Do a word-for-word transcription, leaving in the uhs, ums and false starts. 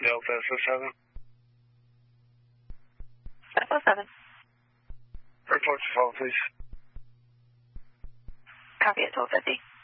Delta S O seven. S O seven. Report to phone, please. Copy at twelve fifty.